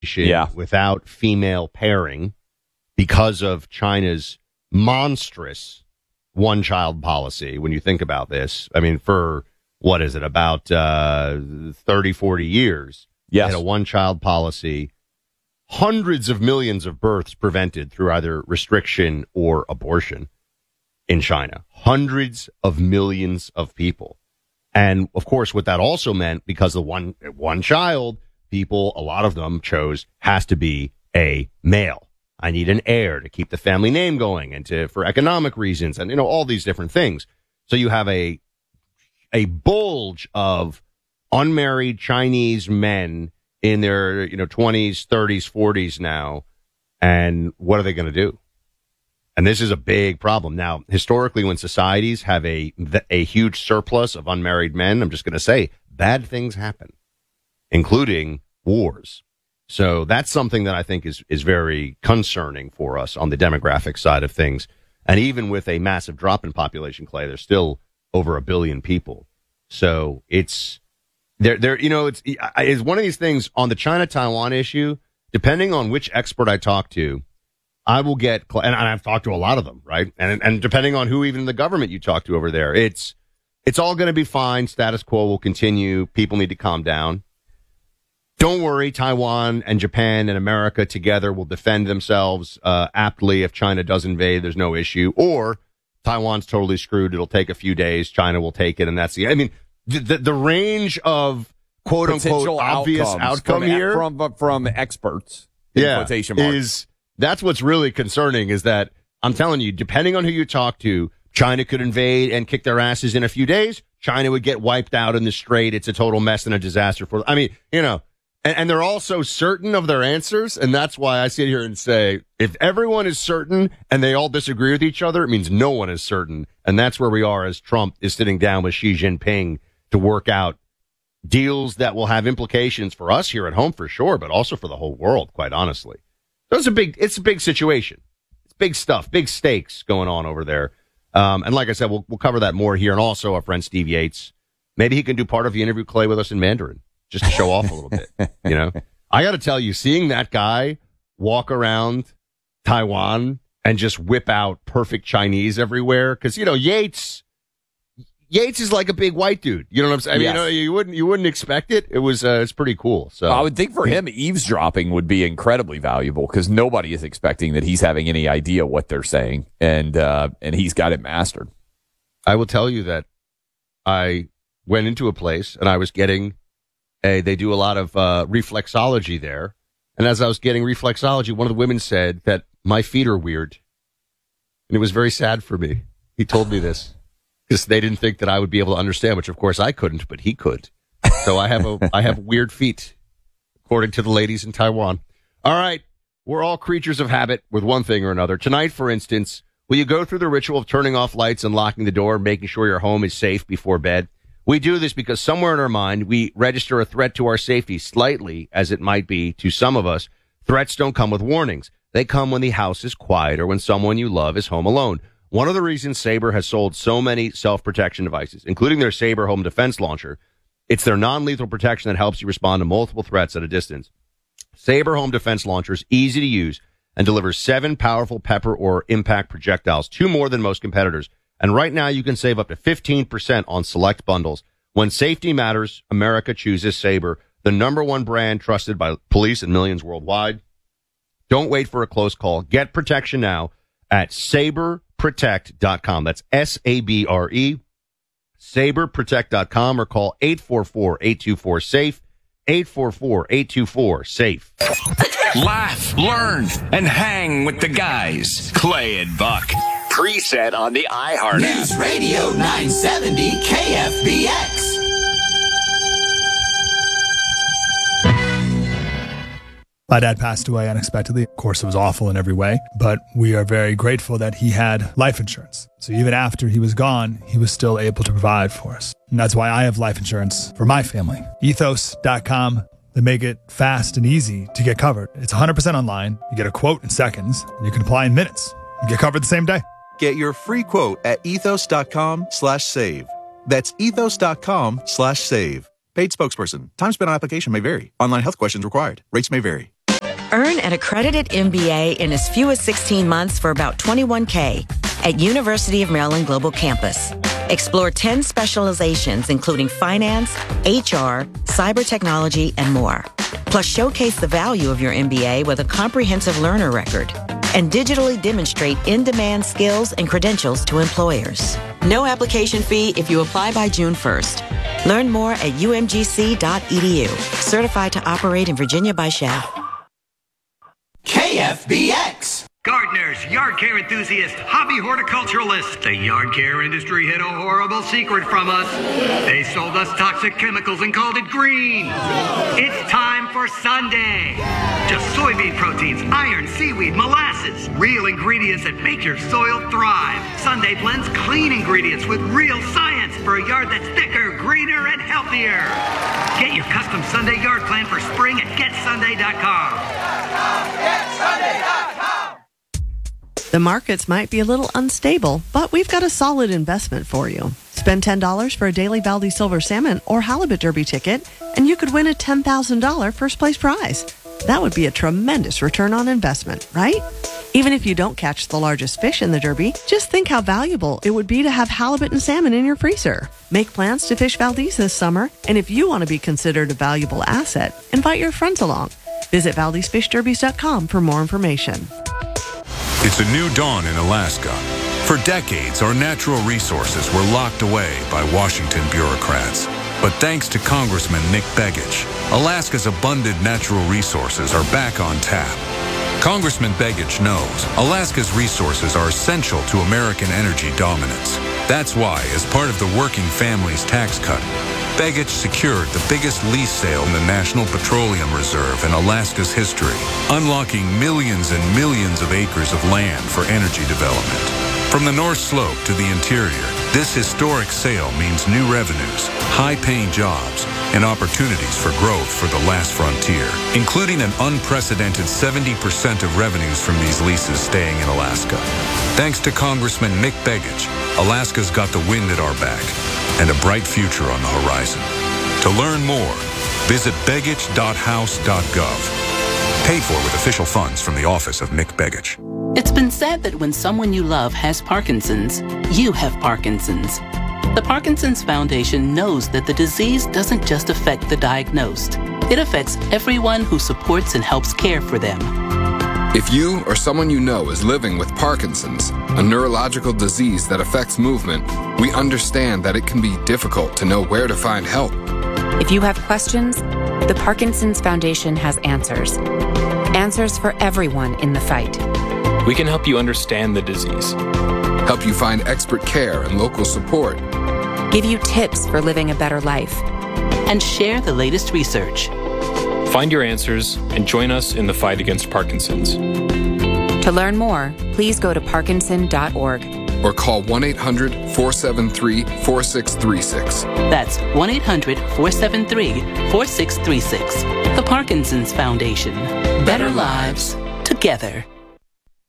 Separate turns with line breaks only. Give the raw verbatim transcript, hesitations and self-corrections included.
yeah.
without female pairing because of China's monstrous one-child policy. When you think about this, I mean, for what is it, about uh, thirty, forty years,
yes.
they had a one-child policy, hundreds of millions of births prevented through either restriction or abortion in China. Hundreds of millions of people. And, of course, what that also meant, because the one one child, people, a lot of them chose, has to be a male. I need an heir to keep the family name going and to for economic reasons and, you know, all these different things. So you have a a bulge of unmarried Chinese men in their, you know, twenties, thirties, forties now. And what are they going to do? And this is a big problem. Now, historically, when societies have a a huge surplus of unmarried men, I'm just going to say bad things happen, including wars. So that's something that I think is, is very concerning for us on the demographic side of things. And even with a massive drop in population, Clay, there's still over a billion people. So it's there, there, you know, it's, it's one of these things on the China-Taiwan issue, depending on which expert I talk to, I will get, and I've talked to a lot of them, right? And, and depending on who even the government you talk to over there, it's, it's all going to be fine. Status quo will continue. People need to calm down. Don't worry, Taiwan and Japan and America together will defend themselves uh, aptly if China does invade. There's no issue. Or Taiwan's totally screwed. It'll take a few days. China will take it, and that's the. I mean, the the range of quote unquote obvious outcome
from,
here
from from experts. In
yeah,
quotation marks.
is that's what's really concerning. Is that I'm telling you, depending on who you talk to, China could invade and kick their asses in a few days. China would get wiped out in the Strait. It's a total mess and a disaster for. I mean, you know. And, and they're all so certain of their answers, and that's why I sit here and say, if everyone is certain and they all disagree with each other, it means no one is certain. And that's where we are as Trump is sitting down with Xi Jinping to work out deals that will have implications for us here at home for sure, but also for the whole world, quite honestly. So it's a big, it's a big situation. It's big stuff, big stakes going on over there. Um, and like I said, we'll, we'll cover that more here. And also our friend Steve Yates, maybe he can do part of the interview, Clay, with us in Mandarin. Just to show off a little bit, you know. I got to tell you, seeing that guy walk around Taiwan and just whip out perfect Chinese everywhere, because you know Yates, Yates is like a big white dude. You know what I'm saying? I mean,
yes.
you know, you wouldn't you wouldn't expect it. It was uh, it's pretty cool. So
I would think for him, eavesdropping would be incredibly valuable because nobody is expecting that he's having any idea what they're saying, and uh, and he's got it mastered.
I will tell you that I went into a place and I was getting. Hey, they do a lot of uh, reflexology there. And as I was getting reflexology, one of the women said that my feet are weird. And it was very sad for me. He told me this because they didn't think that I would be able to understand, which of course I couldn't, but he could. So I have a, I have weird feet, according to the ladies in Taiwan. All right. We're all creatures of habit with one thing or another. Tonight, for instance, will you go through the ritual of turning off lights and locking the door, making sure your home is safe before bed? We do this because somewhere in our mind, we register a threat to our safety, slightly as it might be to some of us. Threats don't come with warnings. They come when the house is quiet or when someone you love is home alone. One of the reasons Sabre has sold so many self-protection devices, including their Sabre Home Defense Launcher, it's their non-lethal protection that helps you respond to multiple threats at a distance. Sabre Home Defense Launcher is easy to use and delivers seven powerful pepper or impact projectiles, two more than most competitors. And right now, you can save up to fifteen percent on select bundles. When safety matters, America chooses Sabre, the number one brand trusted by police and millions worldwide. Don't wait for a close call. Get protection now at sabre protect dot com. That's S A B R E, sabre protect dot com, or call eight four four, eight two four, SAFE, eight four four, eight two four, SAFE.
Laugh, learn, and hang with the guys. Clay and Buck. Preset on the iHeart app.
News Radio nine seventy K F B X.
My dad passed away unexpectedly. Of course, it was awful in every way, but we are very grateful that he had life insurance. So even after he was gone, he was still able to provide for us. And that's why I have life insurance for my family. ethos dot com. They make it fast and easy to get covered. It's one hundred percent online. You get a quote in seconds, and you can apply in minutes. You get covered the same day.
Get your free quote at ethos dot com slash save. That's ethos dot com slash save. Paid spokesperson. Time spent on application may vary. Online health questions required. Rates may vary.
Earn an accredited M B A in as few as sixteen months for about twenty-one K at University of Maryland Global Campus. Explore ten specializations, including finance, H R, cyber technology, and more. Plus, showcase the value of your M B A with a comprehensive learner record and digitally demonstrate in-demand skills and credentials to employers. No application fee if you apply by June first. Learn more at U M G C dot E D U. Certified to operate in Virginia by S H A F.
K F B X.
Gardeners, yard care enthusiasts, hobby horticulturalists, the yard care industry hid a horrible secret from us. They sold us toxic chemicals and called it green. It's time for Sunday. Just soybean proteins, iron, seaweed, molasses, real ingredients that make your soil thrive. Sunday blends clean ingredients with real science for a yard that's thicker, greener, and healthier. Get your custom Sunday yard plan for spring at get sunday dot com.
get sunday dot com.
The markets might be a little unstable, but we've got a solid investment for you. Spend ten dollars for a daily Valdez Silver Salmon or Halibut Derby ticket, and you could win a ten thousand dollars first place prize. That would be a tremendous return on investment, right? Even if you don't catch the largest fish in the Derby, just think how valuable it would be to have halibut and salmon in your freezer. Make plans to fish Valdez this summer, and if you want to be considered a valuable asset, invite your friends along. Visit Valdez Fish Derbies dot com for more information.
It's a new dawn in Alaska. For decades, our natural resources were locked away by Washington bureaucrats. But thanks to Congressman Nick Begich, Alaska's abundant natural resources are back on tap. Congressman Begich knows Alaska's resources are essential to American energy dominance. That's why, as part of the Working Families Tax Cut, Begich secured the biggest lease sale in the National Petroleum Reserve in Alaska's history, unlocking millions and millions of acres of land for energy development. From the North Slope to the interior, this historic sale means new revenues, high-paying jobs, and opportunities for growth for the last frontier, including an unprecedented seventy percent of revenues from these leases staying in Alaska. Thanks to Congressman Nick Begich, Alaska's got the wind at our back and a bright future on the horizon. To learn more, visit begich dot house dot gov. Paid for with official funds from the office of Nick Begich.
It's been said that when someone you love has Parkinson's, you have Parkinson's. The Parkinson's Foundation knows that the disease doesn't just affect the diagnosed. It affects everyone who supports and helps care for them.
If you or someone you know is living with Parkinson's, a neurological disease that affects movement, we understand that it can be difficult to know where to find help.
If you have questions, the Parkinson's Foundation has answers. Answers for everyone in the fight.
We can help you understand the disease,
help you find expert care and local support,
give you tips for living a better life,
and share the latest research.
Find your answers and join us in the fight against Parkinson's.
To learn more, please go to parkinson dot org
or call one eight hundred, four seven three, four six three six.
That's one eight hundred, four seven three, four six three six. The Parkinson's Foundation. Better lives together.